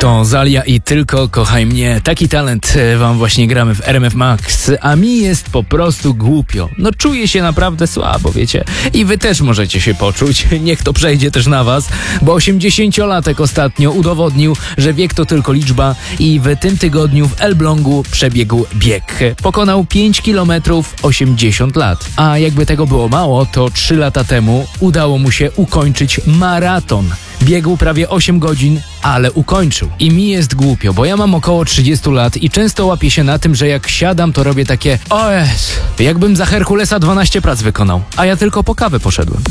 To Zalia i Tylko kochaj mnie. Taki talent wam właśnie gramy w RMF Max, a mi jest po prostu głupio. No czuję się naprawdę słabo, wiecie. I wy też możecie się poczuć. Niech to przejdzie też na was, bo 80-latek ostatnio udowodnił, że wiek to tylko liczba i w tym tygodniu w Elblągu przebiegł bieg. Pokonał 5 km 80 lat. A jakby tego było mało, to 3 lata temu udało mu się ukończyć maraton. Biegł prawie 8 godzin, ale ukończył. I mi jest głupio, bo ja mam około 30 lat i często łapię się na tym, że jak siadam, to robię takie: o jest, jakbym za Herkulesa 12 prac wykonał, a ja tylko po kawę poszedłem.